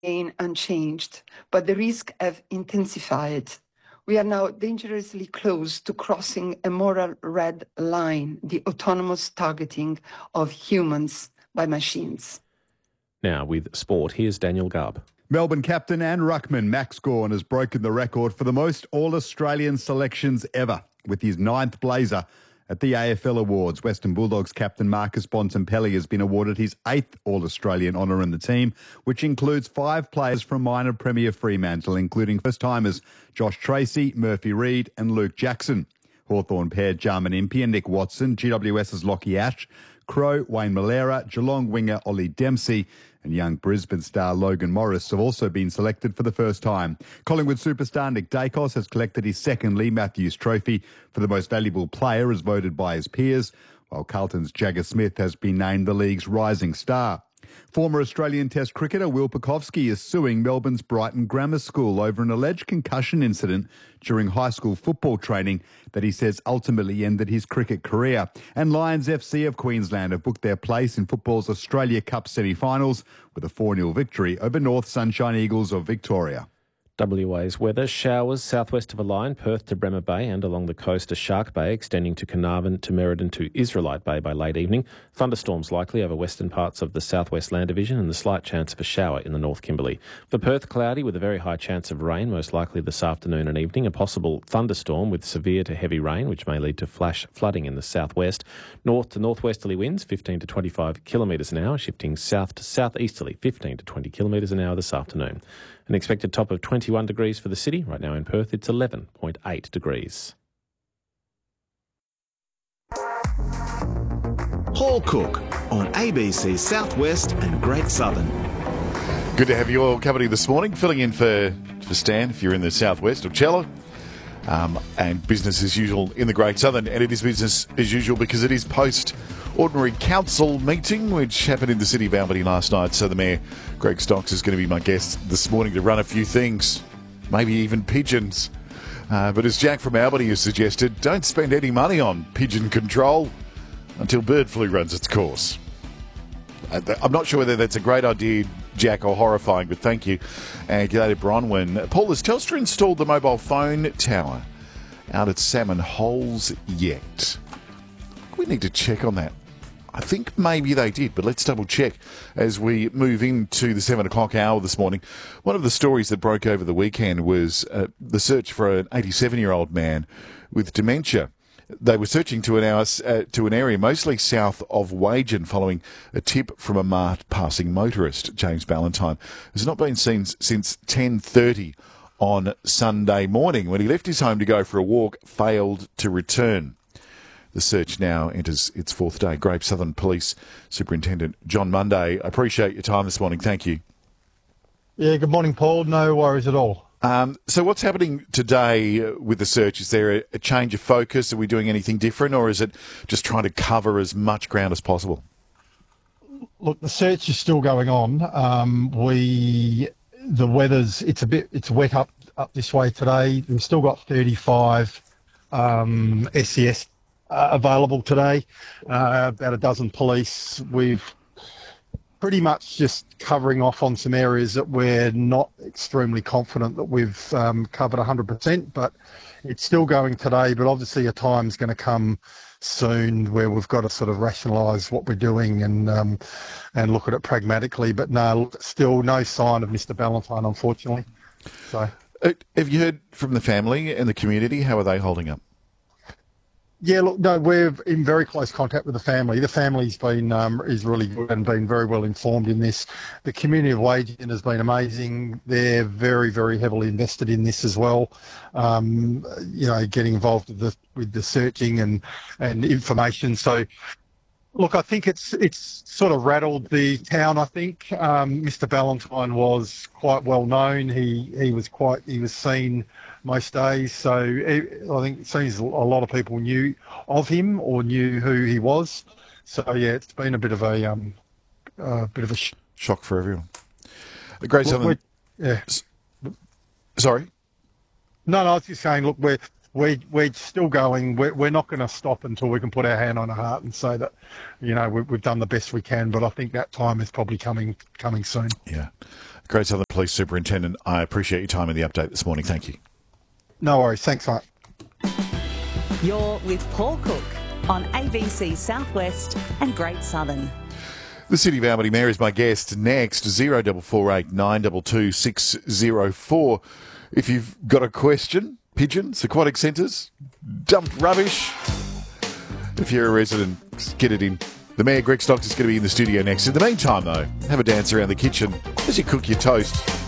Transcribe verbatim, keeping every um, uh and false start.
remain unchanged, but the risks have intensified. We are now dangerously close to crossing a moral red line, the autonomous targeting of humans by machines. Now with sport, here's Daniel Gubb. Melbourne captain and ruckman Max Gawn has broken the record for the most All-Australian selections ever with his ninth blazer at the A F L Awards. Western Bulldogs captain Marcus Bontempelli has been awarded his eighth All-Australian honour in the team, which includes five players from minor Premier Fremantle, including first-timers Josh Tracy, Murphy Reid and Luke Jackson. Hawthorn pair Jarman Impey and Nick Watson, GWS's Lockie Ash, Crow, Wayne Malera, Geelong winger Ollie Dempsey and young Brisbane star Logan Morris have also been selected for the first time. Collingwood superstar Nick Dacos has collected his second Lee Matthews Trophy for the most valuable player as voted by his peers, while Carlton's Jagger Smith has been named the league's rising star. Former Australian Test cricketer Will Pucovski is suing Melbourne's Brighton Grammar School over an alleged concussion incident during high school football training that he says ultimately ended his cricket career. And Lions F C of Queensland have booked their place in football's Australia Cup semi-finals with a four nil victory over North Sunshine Eagles of Victoria. W A's weather: showers southwest of a line, Perth to Bremer Bay and along the coast to Shark Bay, extending to Carnarvon to Merredin to Israelite Bay by late evening. Thunderstorms likely over western parts of the southwest land division and the slight chance of a shower in the North Kimberley. For Perth, cloudy with a very high chance of rain, most likely this afternoon and evening. A possible thunderstorm with severe to heavy rain, which may lead to flash flooding in the southwest. North to northwesterly winds, fifteen to twenty-five kilometres an hour, shifting south to southeasterly, fifteen to twenty kilometres an hour this afternoon. An expected top of twenty-one degrees for the city. Right now in Perth, it's eleven point eight degrees. Paul Cook on A B C Southwest and Great Southern. Good to have you all company this morning. Filling in for, for Stan if you're in the southwest, or Cello. Um, and business as usual in the Great Southern. And it is business as usual because it is post-ordinary council meeting, which happened in the city of Albany last night. So the Mayor, Greg Stocks, is going to be my guest this morning to run a few things, maybe even pigeons. Uh, but as Jack from Albany has suggested, don't spend any money on pigeon control until bird flu runs its course. I'm not sure whether that's a great idea, Jack, or horrifying, but thank you. And g'day to Bronwyn. Paul, has Telstra installed the mobile phone tower out at Salmon Holes yet? We need to check on that. I think maybe they did, but let's double check as we move into the seven o'clock hour this morning. One of the stories that broke over the weekend was uh, the search for an eighty-seven-year-old man with dementia. They were searching to an, hour, uh, to an area mostly south of Wagen following a tip from a marked passing motorist. James Ballantyne has not been seen since ten thirty on Sunday morning when he left his home to go for a walk, failed to return. The search now enters its fourth day. Great Southern Police Superintendent John Munday, I appreciate your time this morning. Thank you. Yeah, good morning, Paul. No worries at all. Um, so what's happening today with the search? Is there a, a change of focus? Are we doing anything different, or is it just trying to cover as much ground as possible? Look, the search is still going on. Um, we, the weather's, it's a bit, it's wet up, up this way today. We've still got thirty-five um, S E S uh, available today, uh, about a dozen police. We've pretty much just covering off on some areas that we're not extremely confident that we've um, covered one hundred percent, but it's still going today. But obviously a time's going to come soon where we've got to sort of rationalise what we're doing and um, and look at it pragmatically. But no, still no sign of Mister Ballantyne, unfortunately. So, uh, have you heard from the family and the community? How are they holding up? Yeah, look, no, we're in very close contact with the family. The family's been um, is really good and been very well informed in this. The community of Wagen has been amazing. They're very, very heavily invested in this as well. Um, you know, getting involved with the with the searching and and information. So, look, I think it's it's sort of rattled the town. I think um, Mister Ballantyne was quite well known. He he was quite he was seen most days, so I think it seems a lot of people knew of him or knew who he was. So yeah, it's been a bit of a um, uh, bit of a sh- shock for everyone. The Great Southern. Yeah. S- Sorry. No, no, I was just saying. Look, we're we're, we're still going. We're, we're not going to stop until we can put our hand on our heart and say that, you know, we, we've done the best we can. But I think that time is probably coming coming soon. Yeah. Great Southern Police Superintendent, I appreciate your time in the update this morning. Thank you. No worries. Thanks, mate. You're with Paul Cook on A B C Southwest and Great Southern. The City of Albany Mayor is my guest next. zero four four eight nine two two six zero four. If you've got a question, pigeons, aquatic centres, dumped rubbish. If you're a resident, get it in. The Mayor, Greg Stocks, is going to be in the studio next. In the meantime, though, have a dance around the kitchen as you cook your toast.